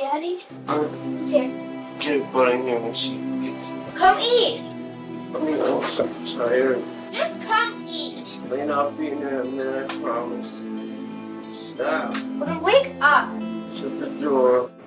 Daddy? Here. Get put in here when she gets. Come eat. I'm so tired. Just come eat. Lane, I'll be in there in a minute, I promise. Stop. Okay, wake up. Shut the door.